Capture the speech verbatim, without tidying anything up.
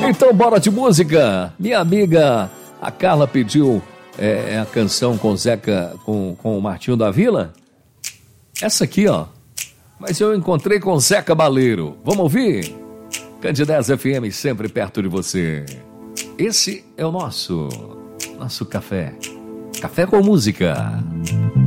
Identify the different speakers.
Speaker 1: Então bora de música. Minha amiga, a Carla pediu é, a canção com Zeca, com, com o Martinho da Vila. Essa aqui, ó. Mas eu encontrei com Zeca Baleiro. Vamos ouvir? Candidez F M, sempre perto de você. Esse é o nosso, nosso café. Café com música.